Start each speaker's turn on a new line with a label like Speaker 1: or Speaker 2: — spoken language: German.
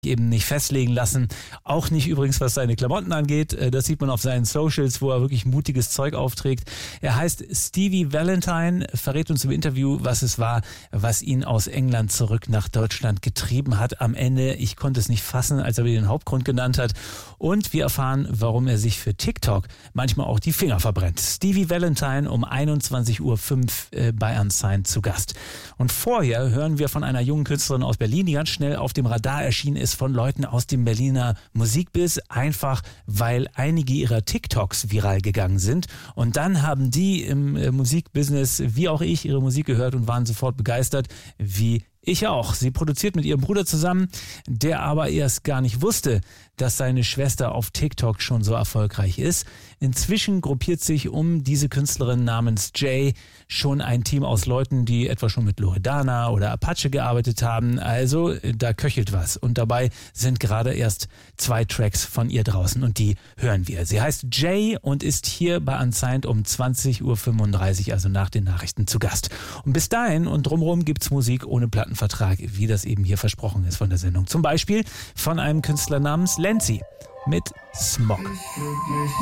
Speaker 1: eben nicht festlegen lassen. Auch nicht übrigens, was seine Klamotten angeht. Das sieht man auf seinen Socials, wo er wirklich mutiges Zeug aufträgt. Er heißt Stevie Valentine, verrät uns im Interview, was es war, was ihn aus England zurück nach Deutschland getrieben hat. Am Ende, ich konnte es nicht fassen, als er mir den Hauptgrund genannt hat. Und wir erfahren, warum er sich für TikTok manchmal auch die Finger verbrennt. Stevie Valentine um 21.05 Uhr bei Unsigned zu Gast. Und vorher hören wir von einer jungen Künstlerin aus Berlin, die ganz schnell auf dem Radar erschienen ist von Leuten aus dem Berliner Musikbiz, einfach weil einige ihrer TikToks viral gegangen sind. Und dann haben die im Musikbusiness, wie auch ich, ihre Musik gehört und waren sofort begeistert, wie ich auch. Sie produziert mit ihrem Bruder zusammen, der aber erst gar nicht wusste, dass seine Schwester auf TikTok schon so erfolgreich ist. Inzwischen gruppiert sich um diese Künstlerin namens Jay schon ein Team aus Leuten, die etwa schon mit Loredana oder Apache gearbeitet haben. Also da köchelt was. Und dabei sind gerade erst 2 Tracks von ihr draußen und die hören wir. Sie heißt Jay und ist hier bei Unsigned um 20.35 Uhr, also nach den Nachrichten, zu Gast. Und bis dahin und drumherum gibt's Musik ohne Plattenvertrag, wie das eben hier versprochen ist von der Sendung. Zum Beispiel von einem Künstler namens Lenzi mit Smog.